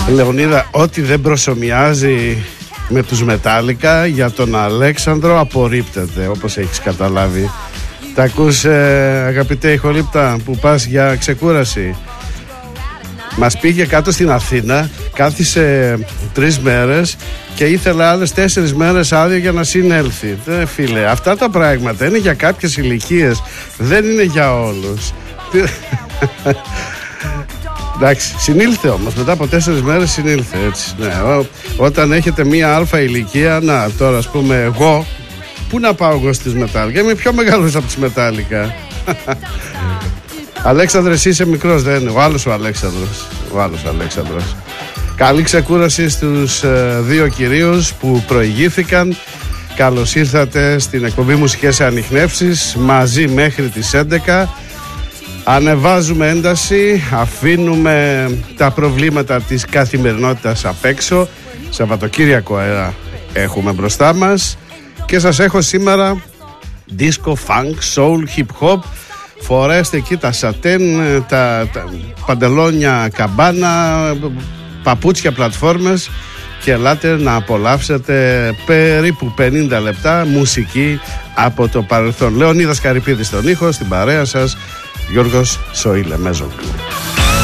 Λεωνίδα, ό,τι δεν προσομοιάζει με τους Μετάλλικα για τον Αλέξανδρο απορρίπτεται, όπως έχεις καταλάβει. Τα ακούς, αγαπητέ ηχολήπτα, που πας για ξεκούραση? Μας πήγε κάτω στην Αθήνα, κάθισε 3 μέρες και ήθελε άλλες 4 μέρες άδεια για να συνέλθει. Φίλε, αυτά τα πράγματα είναι για κάποιες ηλικίες, δεν είναι για όλους. Εντάξει, συνήλθε όμως, μετά από 4 μέρες συνήλθε, έτσι. Ναι, όταν έχετε μία αλφα ηλικία, να τώρα ας πούμε εγώ, πού να πάω εγώ στις Μετάλλικα? Είμαι πιο μεγάλος από τις Μετάλλικα. Αλέξανδρε, εσύ είσαι μικρός, δεν είναι? Ο άλλος ο Αλέξανδρος. Καλή ξεκούραση στους 2 κυρίους που προηγήθηκαν. Καλώς ήρθατε στην εκπομπή Μουσικές Ανιχνεύσεις, μαζί μέχρι τις 11. Ανεβάζουμε ένταση, αφήνουμε τα προβλήματα της καθημερινότητας απ' έξω. Σαββατοκύριακο έχουμε μπροστά μας και σας έχω σήμερα disco, funk, soul, hip hop. Φορέστε εκεί τα σατέν, τα παντελόνια καμπάνα, παπούτσια πλατφόρμες και ελάτε να απολαύσετε περίπου 50 λεπτά μουσική από το παρελθόν. Λεωνίδας Καρυπίδης στον ήχο, στην παρέα σας Γιώργος Σοήλε Μέζογλου.